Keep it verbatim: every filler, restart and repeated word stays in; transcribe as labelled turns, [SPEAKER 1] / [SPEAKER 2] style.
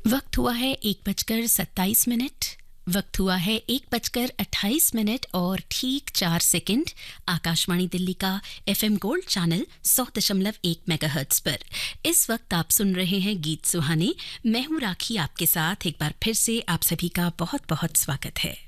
[SPEAKER 1] वक्त हुआ है एक बजकर सत्ताईस मिनट। वक्त हुआ है एक बजकर अट्ठाईस मिनट और ठीक चार सेकंड। आकाशवाणी दिल्ली का एफएम गोल्ड चैनल सौ दशमलव एक मेगाहर्ट्ज पर इस वक्त आप सुन रहे हैं गीत सुहाने। मैं हूं राखी आपके साथ। एक बार फिर से आप सभी का बहुत बहुत स्वागत है।